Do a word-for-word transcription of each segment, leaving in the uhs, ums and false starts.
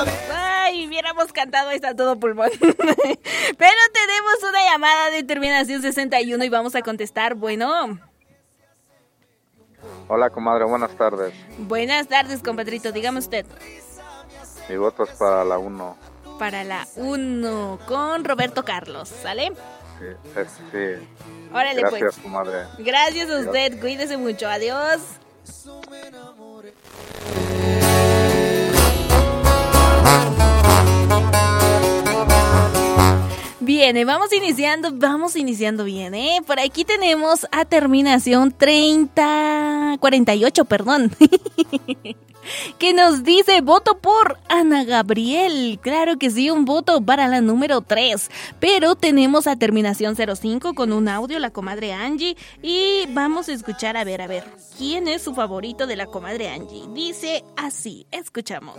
Ay, hubiéramos cantado esta a todo pulmón. Pero tenemos una llamada de terminación sesenta y uno y vamos a contestar. Bueno. Hola, comadre, buenas tardes. Buenas tardes, compadrito, dígame usted. Mi voto es para la uno. Para la uno, con Roberto Carlos, ¿sale? Sí, es, sí. Órale, Gracias, pues. comadre. Gracias a usted, Adiós. Cuídese mucho, adiós. Bien, eh, vamos iniciando, vamos iniciando bien, ¿eh? Por aquí tenemos a terminación treinta, cuarenta y ocho, perdón. Que nos dice voto por Ana Gabriel. Claro que sí, un voto para la número tres. Pero tenemos a terminación cero cinco con un audio, la comadre Angie. Y vamos a escuchar, a ver, a ver, ¿quién es su favorito de la comadre Angie? Dice así, escuchamos.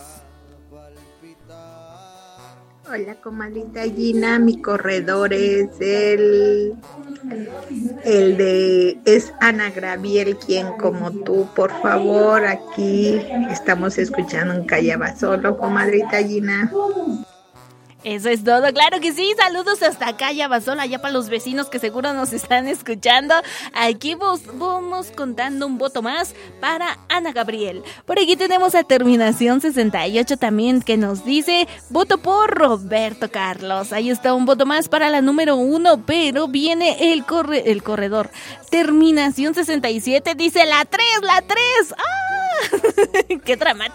Hola, comadrita Gina, mi corredor es el, el de, es Ana Gabriel, quien como tú, por favor, aquí estamos escuchando un Callabasolo, comadrita Gina. Eso es todo, claro que sí, saludos hasta acá, Yabasol, allá para los vecinos que seguro nos están escuchando. Aquí vos, vamos contando un voto más para Ana Gabriel. Por aquí tenemos a terminación sesenta y ocho también que nos dice voto por Roberto Carlos. Ahí está un voto más para la número uno, pero viene el, corre, el corredor. Terminación sesenta y siete dice la tres, la tres. ¡Ah! ¡Qué dramático!